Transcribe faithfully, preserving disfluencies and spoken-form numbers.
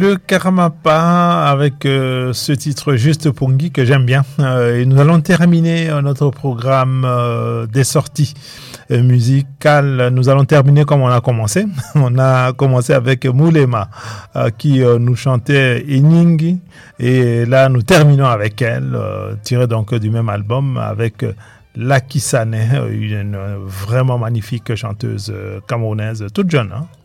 le Karamapa avec euh, ce titre Juste Pongi que j'aime bien. Euh, et nous allons terminer euh, notre programme euh, des sorties euh, musicales. Nous allons terminer comme on a commencé. On a commencé avec Moulema euh, qui euh, nous chantait Iningi. Et là, nous terminons avec elle, euh, tirée donc du même album avec... Euh, Laki Sané, une vraiment magnifique chanteuse camerounaise, toute jeune. Hein?